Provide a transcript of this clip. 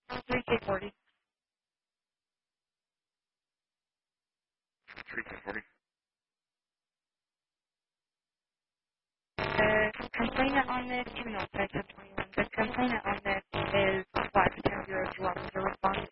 3K40. 3K40. The complainant on this, even though it's 21, the complainant on